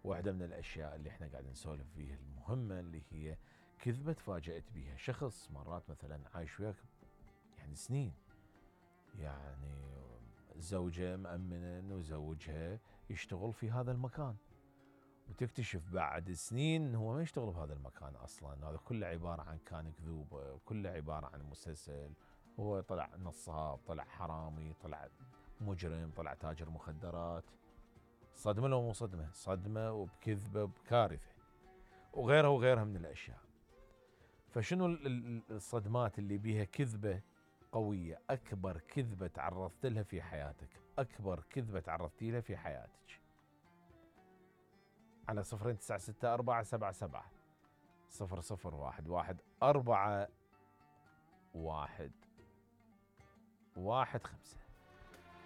واحدة من الأشياء اللي احنا قاعدين نسولف فيها المهمة اللي هي كذبة تفاجأت بيها شخص مرات مثلا عايش وياك يعني سنين، يعني زوجة مأمنة انه زوجها يشتغل في هذا المكان، وتكتشف بعد سنين انه هو ما يشتغل بهذا المكان اصلا، هذا كله عبارة عن كان كذوبة، كله عبارة عن مسلسل، هو طلع نصاب، طلع حرامي، طلع مجرم، طلع تاجر مخدرات. صدمة لو مو صدمة؟ صدمة وبكذبة وبكارثة وغيرها وغيرها من الأشياء. فشنو الصدمات اللي بيها كذبة قوية؟ أكبر كذبة تعرضت لها في حياتك، أكبر كذبة تعرضتي لها في حياتك، على 0964770011 415.